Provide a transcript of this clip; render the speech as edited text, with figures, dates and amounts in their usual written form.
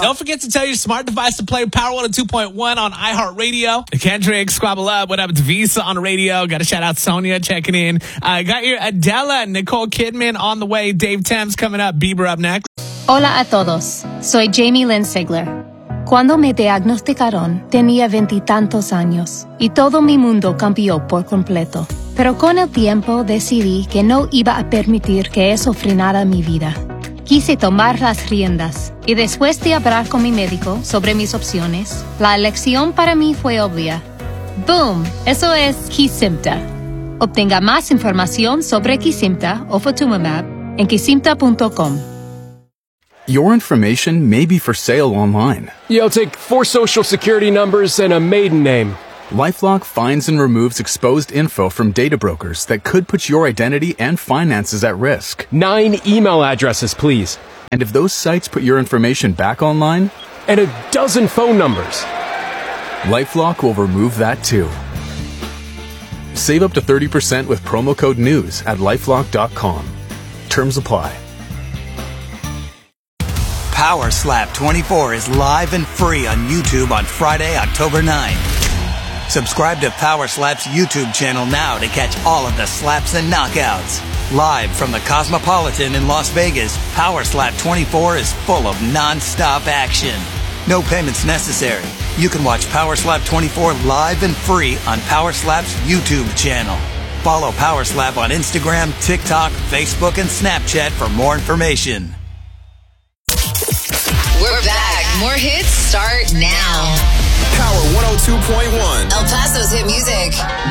Don't forget to tell your smart device to play Power 102.1 on iHeartRadio. Kendrick, Squabble Up. What up? It's Visa on the radio. Got to shout out Sonia checking in. Got your Adela, Nicole Kidman on the way. Dave Thames coming up. Bieber up next. Hola a todos. Soy Jamie Lynn Sigler. Cuando me diagnosticaron, tenía 20 años y todo mi mundo cambió por completo. Pero con el tiempo decidí que no iba a permitir que eso frenara mi vida. Quise tomar las riendas y después de hablar con mi médico sobre mis opciones, la elección para mí fue obvia. ¡Boom! Eso es Kesimpta. Obtenga más información sobre Kesimpta o Ofatumumab en kesimpta.com. Your information may be for sale online. Yo, take 4 social security numbers and a maiden name. LifeLock finds and removes exposed info from data brokers that could put your identity and finances at risk. 9 email addresses, please. And if those sites put your information back online? And a dozen phone numbers. LifeLock will remove that too. Save up to 30% with promo code NEWS at LifeLock.com. Terms apply. Power Slap 24 is live and free on YouTube on Friday, October 9th. Subscribe to Power Slap's YouTube channel now to catch all of the slaps and knockouts. Live from the Cosmopolitan in Las Vegas, Power Slap 24 is full of non-stop action. No payments necessary. You can watch Power Slap 24 live and free on Power Slap's YouTube channel. Follow Power Slap on Instagram, TikTok, Facebook, and Snapchat for more information. We're back. More hits start now. Power 102.1. El Paso's hit music.